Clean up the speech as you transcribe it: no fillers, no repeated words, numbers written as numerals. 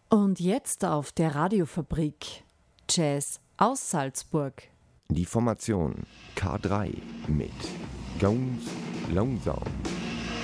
Und jetzt auf der Radiofabrik Jazz aus Salzburg. Die Formation K3 mit Ganz langsam.